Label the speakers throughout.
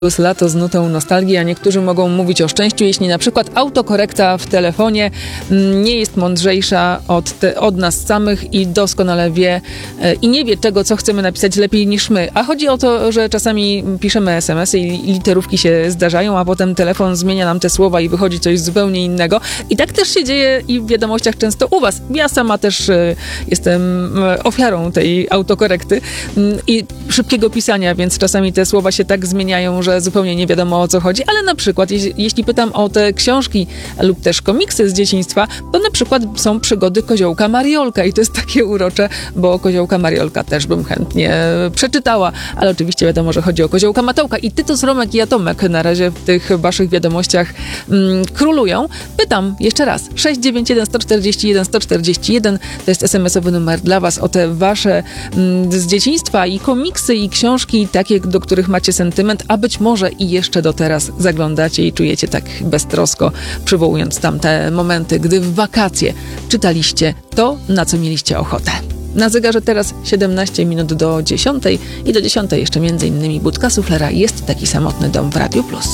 Speaker 1: Lato z nutą nostalgii, a niektórzy mogą mówić o szczęściu, jeśli na przykład autokorekta w telefonie nie jest mądrzejsza od nas samych i doskonale wie i nie wie tego, co chcemy napisać lepiej niż my. A chodzi o to, że czasami piszemy SMS-y i literówki się zdarzają, a potem telefon zmienia nam te słowa i wychodzi coś zupełnie innego. I tak też się dzieje i w wiadomościach często u was. Ja sama też jestem ofiarą tej autokorekty i szybkiego pisania, więc czasami te słowa się tak zmieniają, że zupełnie nie wiadomo, o co chodzi, ale na przykład jeśli pytam o te książki lub też komiksy z dzieciństwa, to na przykład są przygody Koziołka Mariolka i to jest takie urocze, bo Koziołka Mariolka też bym chętnie przeczytała, ale oczywiście wiadomo, że chodzi o Koziołka Matołka i Tytus, Romek i Atomek na razie w tych waszych wiadomościach królują. Pytam jeszcze raz, 691 141 141 to jest SMS-owy numer dla was o te wasze z dzieciństwa i komiksy i książki takie, do których macie sentyment, a być może i jeszcze do teraz zaglądacie i czujecie tak beztrosko, przywołując tamte momenty, gdy w wakacje czytaliście to, na co mieliście ochotę. Na zegarze teraz 17 minut do 10 i do 10 jeszcze m.in. Budka Suflera Jest taki samotny dom w Radio Plus.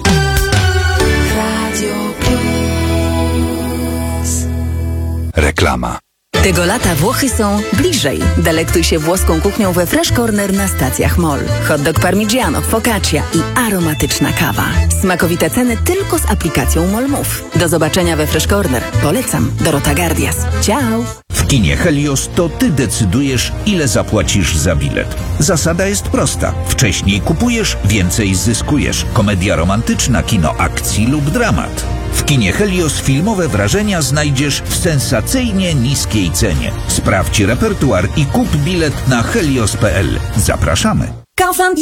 Speaker 2: Radio Plus.
Speaker 3: Reklama.
Speaker 2: Tego lata Włochy są bliżej. Delektuj się włoską kuchnią we Fresh Corner na stacjach MOL. Hot dog parmigiano, focaccia i aromatyczna kawa. Smakowite ceny tylko z aplikacją MOL Move. Do zobaczenia we Fresh Corner. Polecam. Dorota Gardias. Ciao!
Speaker 4: W kinie Helios to ty decydujesz, ile zapłacisz za bilet. Zasada jest prosta. Wcześniej kupujesz, więcej zyskujesz. Komedia romantyczna, kino akcji lub dramat. W kinie Helios filmowe wrażenia znajdziesz w sensacyjnie niskiej cenie. Sprawdź repertuar i kup bilet na helios.pl. Zapraszamy!